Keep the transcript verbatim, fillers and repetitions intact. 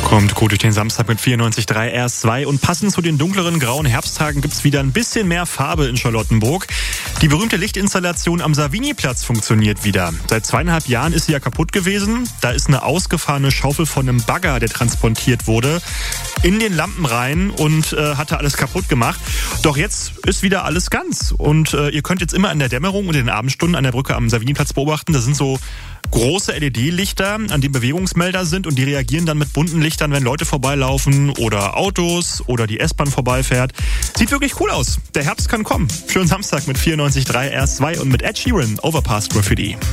Kommt gut durch den Samstag mit vierundneunzig Komma drei R S zwei und passend zu den dunkleren grauen Herbsttagen gibt's wieder ein bisschen mehr Farbe in Charlottenburg. Die berühmte Lichtinstallation am Savignyplatz funktioniert wieder. Seit zweieinhalb Jahren ist sie ja kaputt gewesen. Da ist eine ausgefahrene Schaufel von einem Bagger, der transportiert wurde, in den Lampen rein und äh, hatte alles kaputt gemacht. Doch jetzt ist wieder alles ganz und äh, ihr könnt jetzt immer in der Dämmerung und in den Abendstunden an der Brücke am Savignyplatz beobachten. Da sind so große L E D-Lichter, an denen Bewegungsmelder sind und die reagieren dann mit bunten Lichtern, wenn Leute vorbeilaufen oder Autos oder die S-Bahn vorbeifährt. Sieht wirklich cool aus. Der Herbst kann kommen. Schönen Samstag mit vierundneunzig Komma drei R S zwei und mit Ed Sheeran, Overpass Graffiti.